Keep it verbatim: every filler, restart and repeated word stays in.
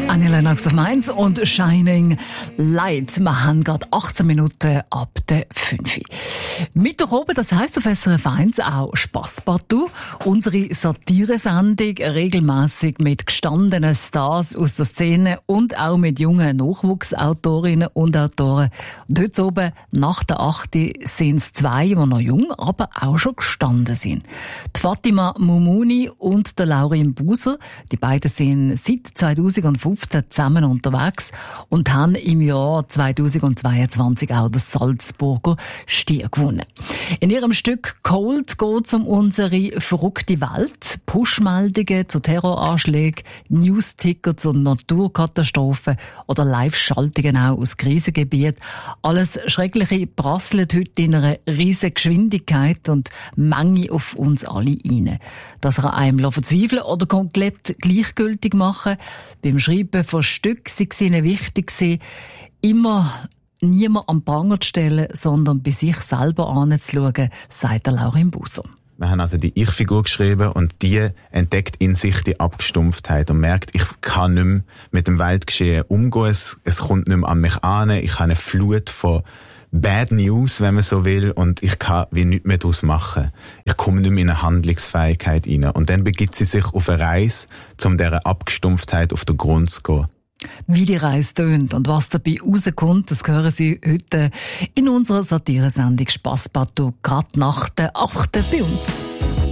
Annie Lennox auf Mainz und Shining Light. Wir haben gerade achtzehn Minuten ab der fünf. Mittwoch oben, das heisst auf S R F eins auch Spasspartout. Unsere Satire-Sendung, regelmässig mit gestandenen Stars aus der Szene und auch mit jungen Nachwuchsautorinnen und Autoren. Und heute oben, nach der acht, sind es zwei, die noch jung, aber auch schon gestanden sind. Die Fatima Mumuni und der Laurin Buser. Die beiden sind seit zweitausendfünfzehn zusammen unterwegs und haben im Jahr zweitausendzweiundzwanzig auch das Salzburger Stier gewonnen. In ihrem Stück Cold geht es um unsere verrückte Welt. Push-Meldungen zu Terroranschlägen, News-Ticker zu Naturkatastrophen oder Live-Schaltungen auch aus Krisengebieten. Alles Schreckliche prasselt heute in einer riesigen Geschwindigkeit und Menge auf uns alle rein. Das kann einem verzweifeln oder komplett gleichgültig machen. Beim Schreiben von Stück sei es ihnen wichtig gewesen, immer niemand am Pranger zu stellen, sondern bei sich selber anzuschauen, sagt der Laurin Buser. Wir haben also die Ich-Figur geschrieben und die entdeckt in sich die Abgestumpftheit und merkt, ich kann nicht mehr mit dem Weltgeschehen umgehen, es, es kommt nicht mehr an mich an, ich habe eine Flut von Bad News, wenn man so will, und ich kann wie nichts mehr daraus machen. Ich komme nicht mehr in eine Handlungsfähigkeit rein. Und dann begibt sie sich auf eine Reise, um dieser Abgestumpftheit auf den Grund zu gehen. Wie die Reise tönt und was dabei rauskommt, das hören Sie heute in unserer Satire-Sendung Spasspartout, gerade nach der achten bei uns.